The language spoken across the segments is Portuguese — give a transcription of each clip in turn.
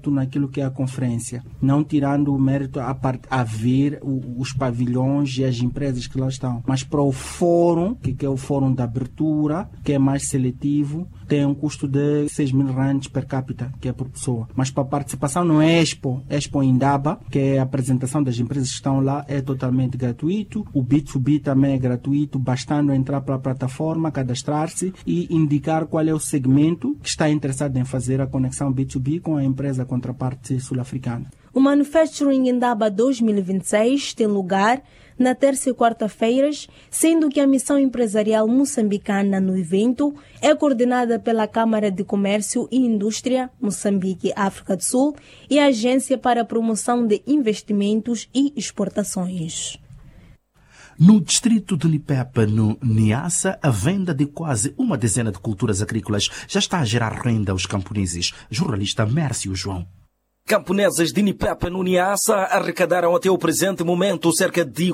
mérito naquilo que é a conferência, não tirando o mérito a ver os pavilhões e as empresas que lá estão, mas para o fórum, que é o fórum da abertura, que é mais seletivo, tem um custo de 6.000 rands per capita, que é por pessoa. Mas para a participação no Expo Indaba, que é a apresentação das empresas que estão lá, é totalmente gratuito. O B2B também é gratuito, bastando entrar para a plataforma, cadastrar-se e indicar qual é o segmento que está interessado em fazer a conexão B2B com a empresa contraparte sul-africana. O Manufacturing Indaba 2026 tem lugar na terça e quarta-feiras, sendo que a missão empresarial moçambicana no evento é coordenada pela Câmara de Comércio e Indústria Moçambique, África do Sul e a Agência para a Promoção de Investimentos e Exportações. No distrito de Nipepe, no Niassa, a venda de quase uma dezena de culturas agrícolas já está a gerar renda aos camponeses. Jornalista Mércio João. Camponeses de Nipepe, no Niassa, arrecadaram até o presente momento cerca de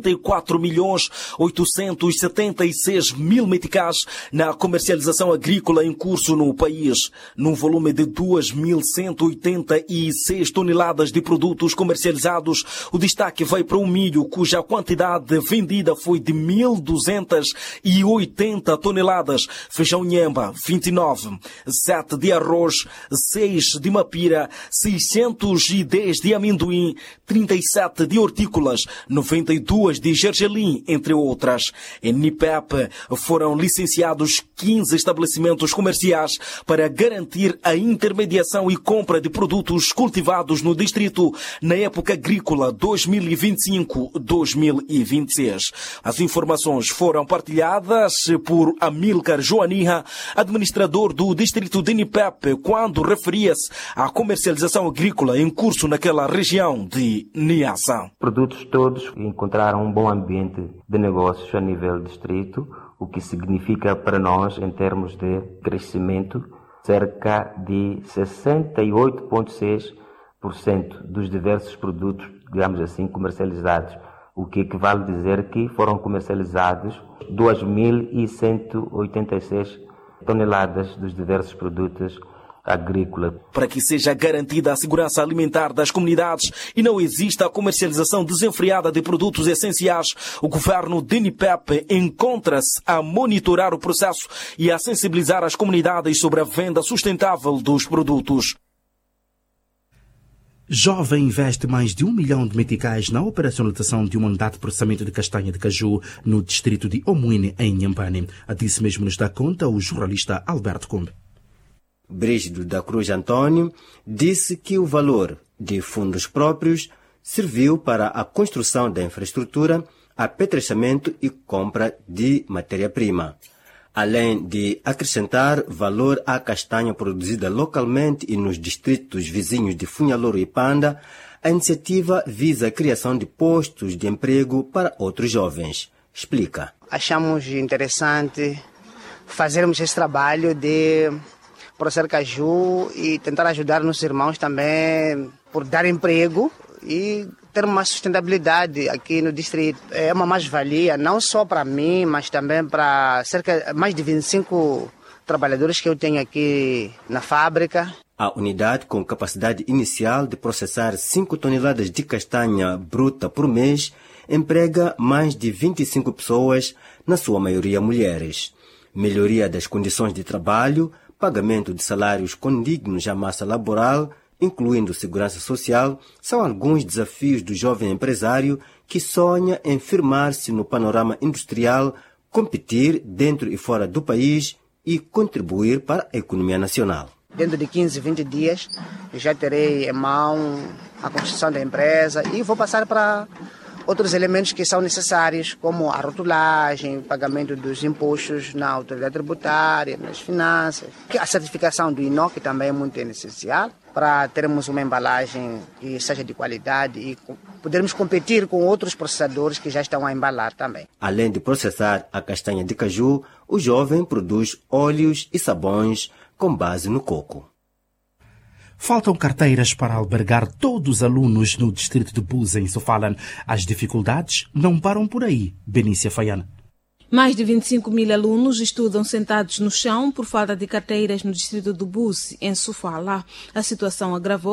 44.876.000 meticais na comercialização agrícola em curso no país. Num volume de 2.186 toneladas de produtos comercializados, o destaque vai para o milho, cuja quantidade vendida foi de 1.280 toneladas, feijão nhemba, 29, 7 de arroz, 6 de mapira, 610 de amendoim, 37 de hortícolas, 92 de gergelim, entre outras. Em Nipepe foram licenciados 15 estabelecimentos comerciais para garantir a intermediação e compra de produtos cultivados no distrito na época agrícola 2025-2026. As informações foram partilhadas por Amílcar Joaninha, administrador do distrito de Nipepe, quando referia-se à comercialização agrícola em curso naquela região de Niassa. Produtos todos encontraram um bom ambiente de negócios a nível distrito, o que significa para nós, em termos de crescimento, cerca de 68,6% dos diversos produtos, digamos assim, comercializados, o que equivale a dizer que foram comercializados 2.186 toneladas dos diversos produtos agrícola. Para que seja garantida a segurança alimentar das comunidades e não exista a comercialização desenfreada de produtos essenciais, o governo de Nipepe encontra-se a monitorar o processo e a sensibilizar as comunidades sobre a venda sustentável dos produtos. Jovem investe mais de 1 milhão de meticais na operacionalização de uma unidade de processamento de castanha de caju no distrito de Omuine, em Inhambane. A disso mesmo nos dá conta o jornalista Alberto Combe. Brígido da Cruz Antônio disse que o valor de fundos próprios serviu para a construção da infraestrutura, apetrechamento e compra de matéria-prima, além de acrescentar valor à castanha produzida localmente e nos distritos vizinhos de Funhalouro e Panda. A iniciativa visa a criação de postos de emprego para outros jovens. Explica. Achamos interessante fazermos esse trabalho de processar caju e tentar ajudar nossos irmãos também por dar emprego e ter uma sustentabilidade aqui no distrito. É uma mais-valia, não só para mim, mas também para mais de 25 trabalhadores que eu tenho aqui na fábrica. A unidade, com capacidade inicial de processar 5 toneladas de castanha bruta por mês, emprega mais de 25 pessoas, na sua maioria mulheres. Melhoria das condições de trabalho, pagamento de salários condignos à massa laboral, incluindo segurança social, são alguns desafios do jovem empresário que sonha em firmar-se no panorama industrial, competir dentro e fora do país e contribuir para a economia nacional. Dentro de 15, 20 dias, eu já terei em mão a construção da empresa e vou passar para outros elementos que são necessários, como a rotulagem, o pagamento dos impostos na autoridade tributária, nas finanças, a certificação do INOC também é muito essencial para termos uma embalagem que seja de qualidade e podermos competir com outros processadores que já estão a embalar também. Além de processar a castanha de caju, o jovem produz óleos e sabões com base no coco. Faltam carteiras para albergar todos os alunos no distrito de Buza, em Sofala. As dificuldades não param por aí. Benícia Faiana. Mais de 25.000 alunos estudam sentados no chão por falta de carteiras no distrito de Buza, em Sofala. A situação agravou